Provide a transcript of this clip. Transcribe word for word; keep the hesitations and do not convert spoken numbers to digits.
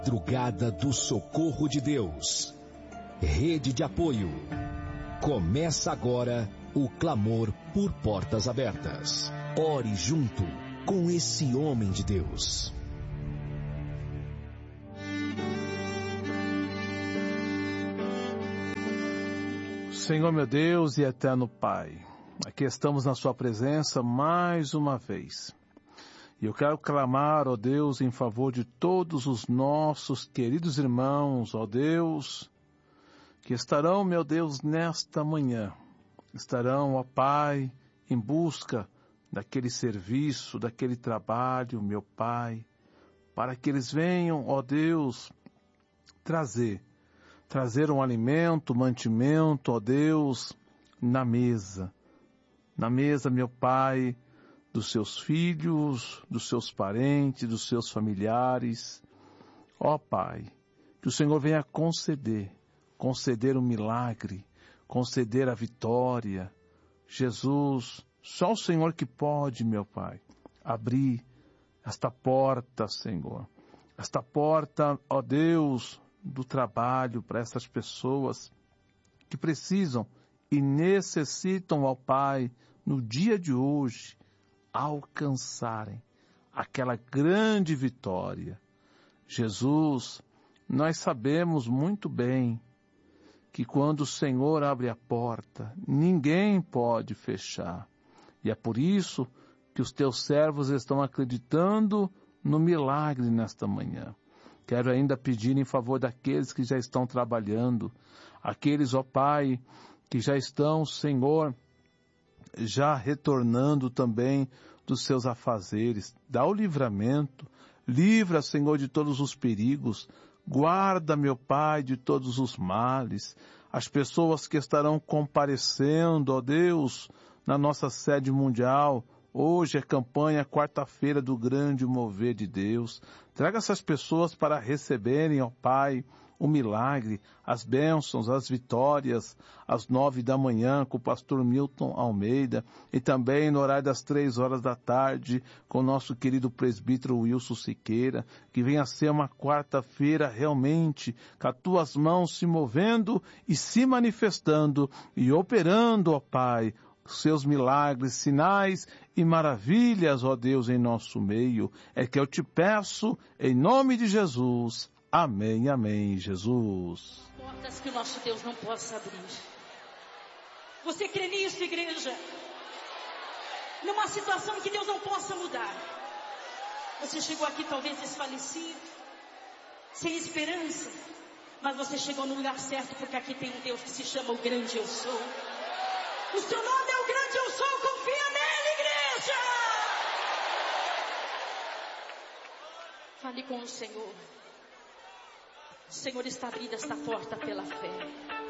Madrugada do Socorro de Deus. Rede de apoio. Começa agora o clamor por portas abertas. Ore junto com esse homem de Deus. Senhor meu Deus e eterno Pai, aqui estamos na sua presença mais uma vez. E eu quero clamar, ó Deus, em favor de todos os nossos queridos irmãos, ó Deus, que estarão, meu Deus, nesta manhã. Estarão, ó Pai, em busca daquele serviço, daquele trabalho, meu Pai, para que eles venham, ó Deus, trazer, trazer um alimento, mantimento, ó Deus, na mesa. Na mesa, meu Pai, dos seus filhos, dos seus parentes, dos seus familiares. Ó Pai, que o Senhor venha conceder, conceder um milagre, conceder a vitória. Jesus, só o Senhor que pode, meu Pai, abrir esta porta, Senhor. Esta porta, ó Deus, do trabalho para essas pessoas que precisam e necessitam, ó Pai, no dia de hoje, alcançarem aquela grande vitória. Jesus, nós sabemos muito bem que quando o Senhor abre a porta, ninguém pode fechar. E é por isso que os teus servos estão acreditando no milagre nesta manhã. Quero ainda pedir em favor daqueles que já estão trabalhando, aqueles, ó Pai, que já estão, Senhor, já retornando também dos seus afazeres. Dá o livramento, livra, Senhor, de todos os perigos, guarda, meu Pai, de todos os males. As pessoas que estarão comparecendo, ó Deus, na nossa sede mundial, hoje é campanha, quarta-feira do grande mover de Deus. Traga essas pessoas para receberem, ó Pai, o milagre, as bênçãos, as vitórias, às nove da manhã com o pastor Milton Almeida e também no horário das três horas da tarde com o nosso querido presbítero Wilson Siqueira, que venha a ser uma quarta-feira realmente com as tuas mãos se movendo e se manifestando e operando, ó Pai, seus milagres, sinais e maravilhas, ó Deus, em nosso meio. É que eu te peço, em nome de Jesus. Amém, amém, Jesus. Portas que o nosso Deus não possa abrir. Você crê nisso, igreja? Numa situação em que Deus não possa mudar. Você chegou aqui talvez desfalecido, sem esperança, mas você chegou no lugar certo, porque aqui tem um Deus que se chama o grande eu sou. O seu nome é o grande eu sou, confia nele, igreja! Fale com o Senhor. O Senhor está abrindo esta porta pela fé.